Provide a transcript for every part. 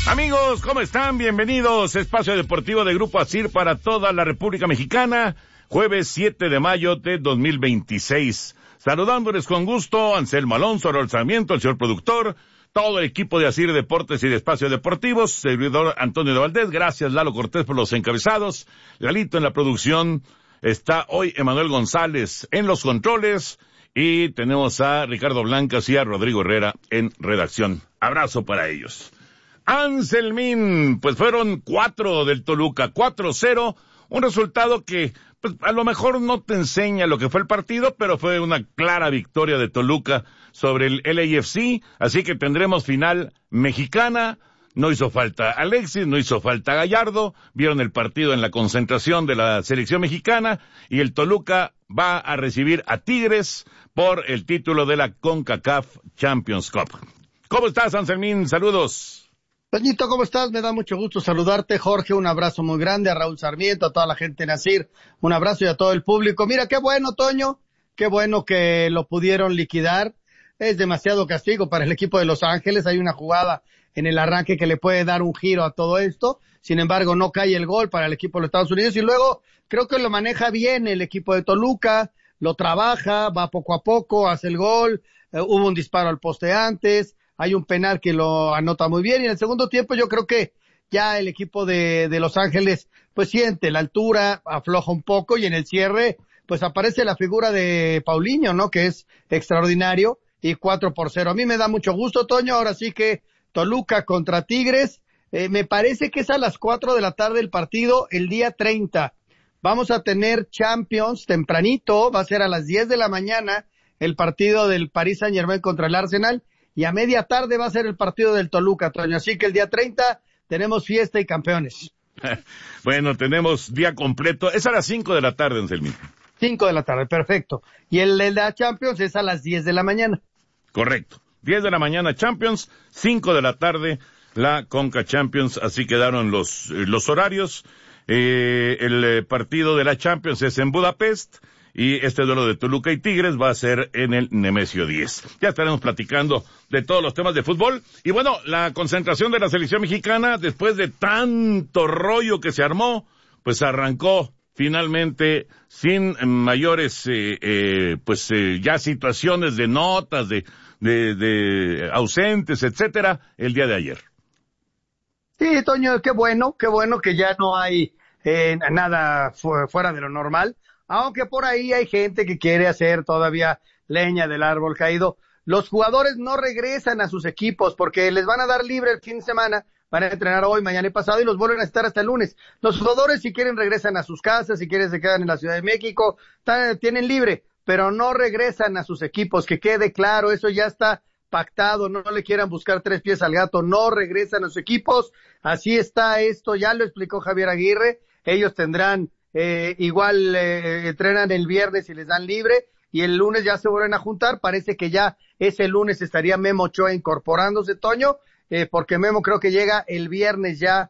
Amigos, ¿cómo están? Bienvenidos. Espacio Deportivo de Grupo ASIR para toda la República Mexicana. Jueves 7 de mayo de 2026. Saludándoles con gusto, Anselmo Alonso, Raúl Sarmiento, el señor productor, todo el equipo de ASIR Deportes y de Espacio Deportivos, servidor Antonio de Valdés. Gracias, Lalo Cortés, por los encabezados. Lalito en la producción. Está hoy Emanuel González en los controles. Y tenemos a Ricardo Blancas y a Rodrigo Herrera en redacción. Abrazo para ellos. Anselmín, pues fueron 4 del Toluca, 4-0, un resultado que pues a lo mejor no te enseña lo que fue el partido, pero fue una clara victoria de Toluca sobre el LAFC, así que tendremos final mexicana. No hizo falta Alexis, no hizo falta Gallardo, vieron el partido en la concentración de la selección mexicana y el Toluca va a recibir a Tigres por el título de la CONCACAF Champions Cup. ¿Cómo estás, Anselmín? Saludos. Toñito, ¿cómo estás? Me da mucho gusto saludarte. Jorge, un abrazo muy grande. A Raúl Sarmiento, a toda la gente en ASIR, un abrazo y a todo el público. Mira, qué bueno, Toño, qué bueno que lo pudieron liquidar. Es demasiado castigo para el equipo de Los Ángeles. Hay una jugada en el arranque que le puede dar un giro a todo esto. Sin embargo, no cae el gol para el equipo de los Estados Unidos. Y luego, creo que lo maneja bien el equipo de Toluca, lo trabaja, va poco a poco, hace el gol. Hubo un disparo al poste antes. Hay un penal que lo anota muy bien y en el segundo tiempo yo creo que ya el equipo de Los Ángeles pues siente la altura, afloja un poco y en el cierre pues aparece la figura de Paulinho, ¿no? Que es extraordinario y 4-0. A mí me da mucho gusto, Toño, ahora sí que Toluca contra Tigres, me parece que es a las 4 de la tarde el partido el día 30. Vamos a tener Champions tempranito, va a ser a las 10 de la mañana el partido del Paris Saint-Germain contra el Arsenal. Y a media tarde va a ser el partido del Toluca, Toño. Así que el día 30 tenemos fiesta y campeones. Bueno, tenemos día completo. Es a las 5 de la tarde, Anselmín. 5 de la tarde, perfecto. Y el de la Champions es a las 10 de la mañana. Correcto. 10 de la mañana Champions, 5 de la tarde la Conca Champions. Así quedaron los horarios. El partido de la Champions es en Budapest. Y este duelo de Toluca y Tigres va a ser en el Nemesio 10. Ya estaremos platicando de todos los temas de fútbol. Y bueno, la concentración de la selección mexicana, después de tanto rollo que se armó, pues arrancó finalmente sin mayores, ya situaciones de notas, de ausentes, etcétera, el día de ayer. Sí, Toño, qué bueno que ya no hay nada fuera de lo normal. Aunque por ahí hay gente que quiere hacer todavía leña del árbol caído. Los jugadores no regresan a sus equipos porque les van a dar libre el fin de semana, van a entrenar hoy, mañana y pasado y los vuelven a estar hasta el lunes. Los jugadores si quieren regresan a sus casas, si quieren se quedan en la Ciudad de México, tienen libre, pero no regresan a sus equipos, que quede claro, eso ya está pactado, no le quieran buscar 3 pies al gato, no regresan a sus equipos, así está esto, ya lo explicó Javier Aguirre, ellos tendrán entrenan el viernes y les dan libre y el lunes ya se vuelven a juntar. Parece que ya ese lunes estaría Memo Ochoa incorporándose, Toño, porque Memo creo que llega el viernes ya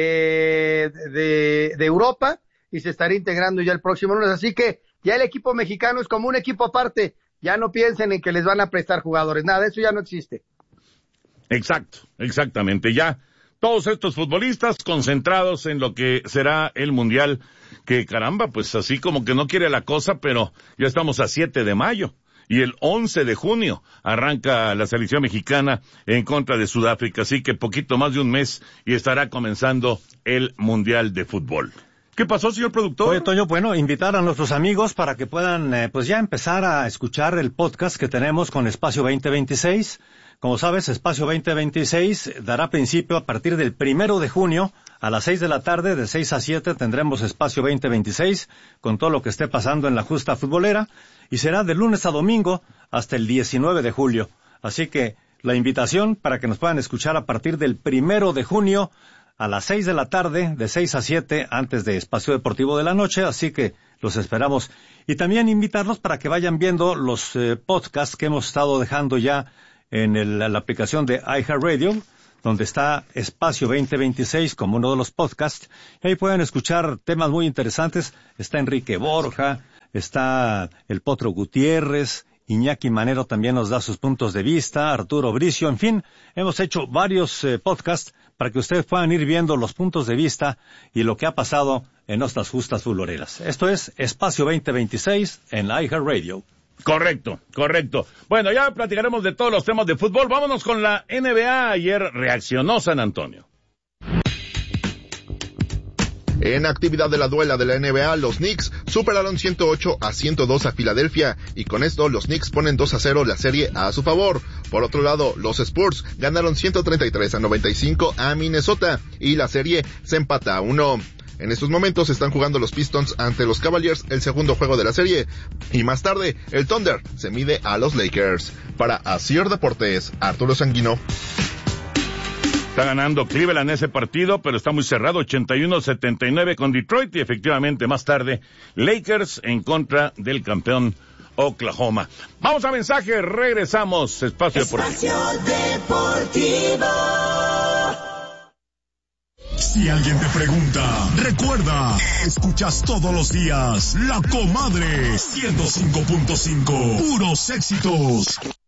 de Europa y se estaría integrando ya el próximo lunes, así que ya el equipo mexicano es como un equipo aparte, ya no piensen en que les van a prestar jugadores, nada, eso ya no existe. Exactamente, ya todos estos futbolistas concentrados en lo que será el Mundial, que caramba, pues así como que no quiere la cosa, pero ya estamos a 7 de mayo y el 11 de junio arranca la selección mexicana en contra de Sudáfrica, así que poquito más de un mes y estará comenzando el Mundial de Fútbol. ¿Qué pasó, señor productor? Oye, Toño, bueno, invitar a nuestros amigos para que puedan, pues ya empezar a escuchar el podcast que tenemos con Espacio 2026. Como sabes, Espacio 2026 dará principio a partir del 1 de junio a las 6 de la tarde, de 6 a 7 tendremos Espacio 2026 con todo lo que esté pasando en la justa futbolera y será de lunes a domingo hasta el 19 de julio. Así que la invitación para que nos puedan escuchar a partir del 1 de junio a las 6 de la tarde, de 6 a 7 antes de Espacio Deportivo de la Noche, así que los esperamos. Y también invitarlos para que vayan viendo los podcasts que hemos estado dejando ya en la aplicación de iHeartRadio, donde está Espacio 2026 como uno de los podcasts, y ahí pueden escuchar temas muy interesantes. Está Enrique Borja, está el Potro Gutiérrez, Iñaki Manero también nos da sus puntos de vista, Arturo Bricio, en fin, hemos hecho varios podcasts para que ustedes puedan ir viendo los puntos de vista y lo que ha pasado en nuestras justas futboleras. Esto es Espacio 2026 en iHeartRadio. Correcto. Bueno, ya platicaremos de todos los temas de fútbol. Vámonos con la NBA. Ayer reaccionó San Antonio. En actividad de la duela de la NBA, los Knicks superaron 108-102 a Filadelfia, y con esto los Knicks ponen 2-0 la serie a su favor. Por otro lado, los Spurs ganaron 133-95 a Minnesota, y la serie se empata a 1. En estos momentos están jugando los Pistons ante los Cavaliers el segundo juego de la serie, y más tarde el Thunder se mide a los Lakers. Para Asir Deportes, Arturo Sanguino. Está ganando Cleveland ese partido, pero está muy cerrado, 81-79 con Detroit, y efectivamente más tarde Lakers en contra del campeón Oklahoma. Vamos a mensaje, regresamos. Espacio Deportivo. Si alguien te pregunta, recuerda, escuchas todos los días La Comadre 105.5, puros éxitos.